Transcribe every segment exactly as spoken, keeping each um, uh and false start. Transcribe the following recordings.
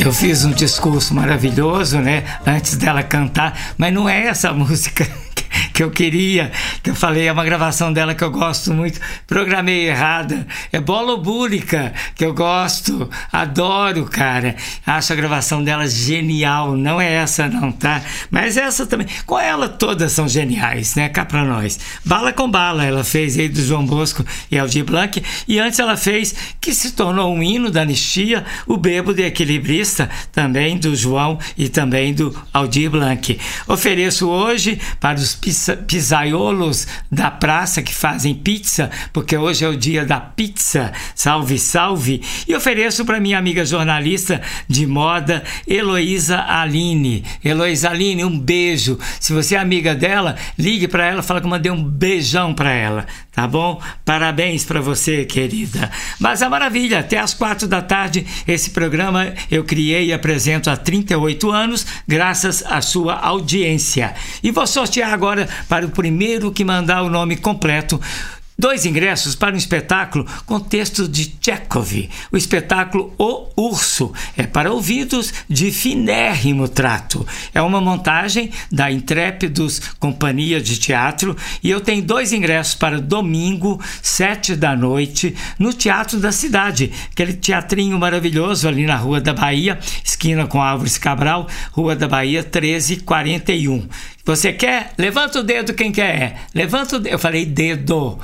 eu fiz um discurso maravilhoso, né, antes dela cantar, mas não é essa música que eu queria, que eu falei, é uma gravação dela que eu gosto muito, programei errada, é Bola Búlica, que eu gosto, adoro, cara, acho a gravação dela genial, não é essa não, tá? Mas essa também, com ela todas são geniais, né, cá pra nós. Bala com Bala, ela fez aí do João Bosco e Aldir Blanc, e antes ela fez, que se tornou um hino da anistia, o Bêbado e Equilibrista, também do João e também do Aldir Blanc. Ofereço hoje para os pizzaiolos da praça que fazem pizza, porque hoje é o dia da pizza, salve, salve, e ofereço para minha amiga jornalista de moda, Heloísa Aline. Heloísa Aline, um beijo. Se você é amiga dela, ligue para ela, fala que eu mandei um beijão para ela, tá bom? Parabéns para você, querida. Mas a maravilha, até às quatro da tarde, esse programa eu criei e apresento há trinta e oito anos, graças à sua audiência. E vou sortear agora para o primeiro que mandar o nome completo dois ingressos para um espetáculo com texto de Tchekov. O espetáculo O Urso é para ouvidos de finérrimo trato. É uma montagem da Intrépidos Companhia de Teatro e eu tenho dois ingressos para domingo, sete da noite, no Teatro da Cidade, aquele teatrinho maravilhoso ali na Rua da Bahia, esquina com Álvares Cabral, Rua da Bahia treze quarenta e um. Você quer? Levanta o dedo quem quer. Levanta o dedo. Eu falei dedo.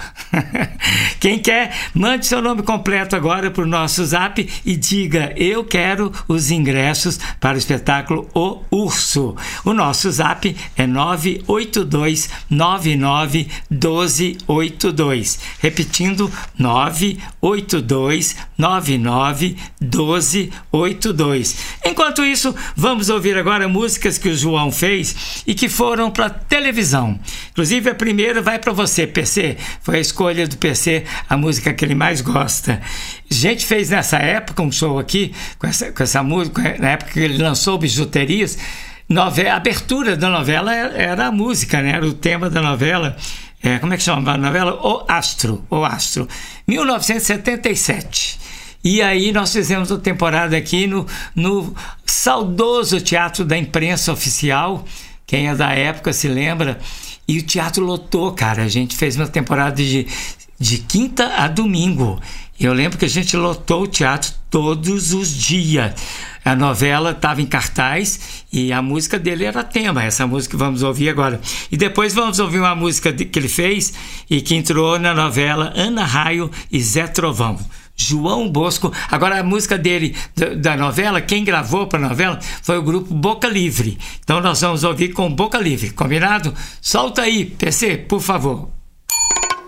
Quem quer, mande seu nome completo agora para o nosso zap e diga: eu quero os ingressos para o espetáculo O Urso. O nosso zap é nove oito dois nove nove um dois oito dois. Repetindo, nove oito dois nove nove um dois oito dois. Enquanto isso, vamos ouvir agora músicas que o João fez e que foram para televisão. Inclusive a primeira vai para você, P C. Foi a escolha do P C, a música que ele mais gosta. A gente fez nessa época um show aqui com essa, com essa música, na época que ele lançou Bijuterias. Novela, a abertura da novela era a música, né? Era o tema da novela. É, como é que chama a novela? O Astro, O Astro, mil novecentos e setenta e sete. E aí nós fizemos uma temporada aqui no, no saudoso Teatro da Imprensa Oficial. Quem é da época se lembra. E o teatro lotou, cara. A gente fez uma temporada de, de quinta a domingo. E eu lembro que a gente lotou o teatro todos os dias. A novela estava em cartaz e a música dele era tema. Essa música que vamos ouvir agora. E depois vamos ouvir uma música que ele fez e que entrou na novela Ana Raio e Zé Trovão. João Bosco. Agora a música dele da novela, quem gravou para a novela foi o grupo Boca Livre. Então nós vamos ouvir com Boca Livre, combinado? Solta aí, P C, por favor.